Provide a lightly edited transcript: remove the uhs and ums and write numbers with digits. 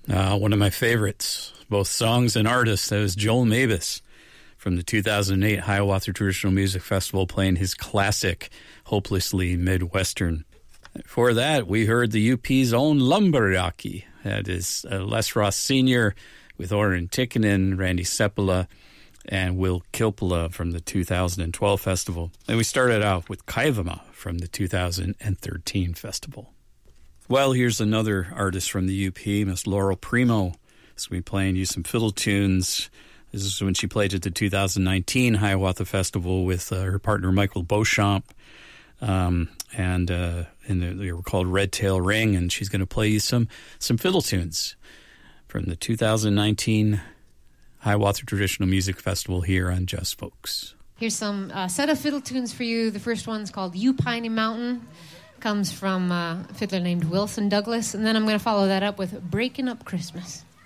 One of my favorites, both songs and artists, that was Joel Mavis from the 2008 Hiawatha Traditional Music Festival playing his classic Hopelessly Midwestern. Before that, we heard the UP's own Lumberjacki. That is Les Ross Sr. with Oren Tikkanen, Randy Seppala, and Will Kilpala from the 2012 festival. And we started out with Kaivama from the 2013 festival. Well, here's another artist from the UP, Miss Laurel Primo. So we playing you some fiddle tunes. This is when she played at the 2019 Hiawatha Festival with her partner Michael Beauchamp. They were called Red Tail Ring, and she's going to play you some fiddle tunes from the 2019 Hiawatha Traditional Music Festival here on Just Folks. Here's some set of fiddle tunes for you. The first one's called You Piney Mountain. Comes from a fiddler named Wilson Douglas. And then I'm going to follow that up with Breaking Up Christmas.